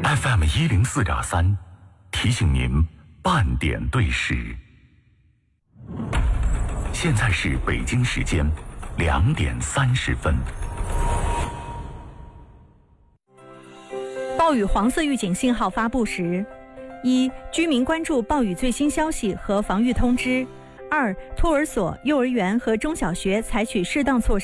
FM104.3，提醒您半点对时。现在是北京时间2点30分。 暴雨黄色预警信号发布时：一、居民关注暴雨最新消息和防御通知；二、托儿所、幼儿园和中小学采取适当措施。